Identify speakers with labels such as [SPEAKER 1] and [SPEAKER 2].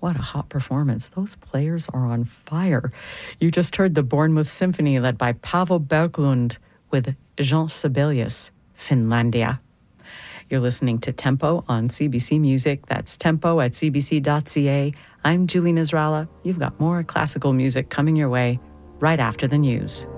[SPEAKER 1] What a hot performance. Those players are on fire. You just heard the Bournemouth Symphony led by Paavo Berglund with Jean Sibelius, Finlandia. You're listening to Tempo on CBC Music. That's tempo at cbc.ca. I'm Julie Nisralla. You've got more classical music coming your way right after the news.